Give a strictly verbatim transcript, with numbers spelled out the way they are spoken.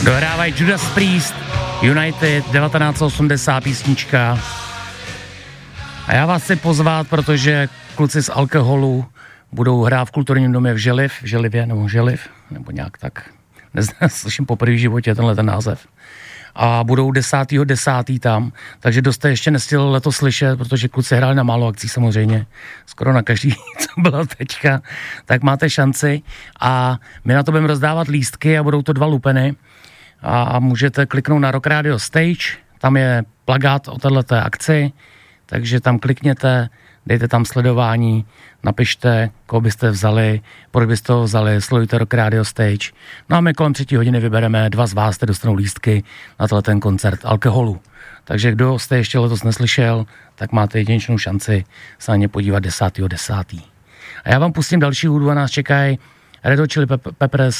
Dohrávají Judas Priest, United, devatenáct osmdesát písnička. A já vás chci pozvat, protože kluci z Alkoholu budou hrát v kulturním domě v Želiv, v Želivě nebo Želiv, nebo nějak tak. Neznám, slyším poprvé v životě tenhle ten název. A budou desátého desátého tam, takže kdo jste ještě nestihl letos slyšet, protože kluci hráli na málo akcí samozřejmě, skoro na každý, co bylo teďka, tak máte šanci a my na to budeme rozdávat lístky a budou to dva lupeny a můžete kliknout na Rock Radio Stage, tam je plakát o této akci, takže tam klikněte, dejte tam sledování, napište, koho byste vzali, proč byste ho vzali, sledujte Rock Radio Stage. No a my kolem třetí hodiny vybereme, dva z vás, které dostanou lístky na tenhle ten koncert Alkoholu. Takže kdo jste ještě letos neslyšel, tak máte jedinečnou šanci se na ně podívat desátého desátého A já vám pustím další hudbu a nás čekají Red Hot Chili Peppers,